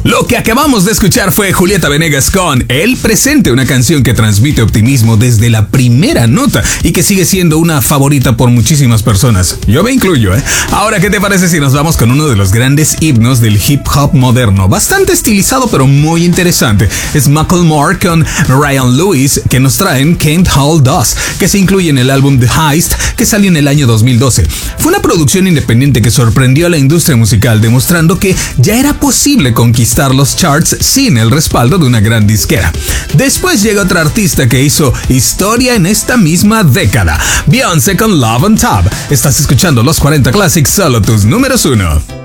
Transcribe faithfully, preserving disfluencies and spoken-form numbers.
Lo que acabamos de escuchar fue Julieta Venegas con El Presente, una canción que transmite optimismo desde la primera nota y que sigue siendo una favorita por muchísimas personas. Yo me incluyo, ¿eh? Ahora, ¿qué te parece si nos vamos con uno de los grandes himnos del hip hop moderno? Bastante estilizado, pero muy interesante. Es Macklemore con Ryan Lewis, que nos traen Can't Hold Us, que se incluye en el álbum The Heist, que salió en el año dos mil doce. Fue una producción independiente que sorprendió a la industria musical, demostrando que ya era posible conquistar los charts sin el respaldo de una gran disquera. Después llega otra artista que hizo historia en esta misma década, Beyoncé con Love on Top. Estás escuchando los cuarenta Classics, solo tus números uno.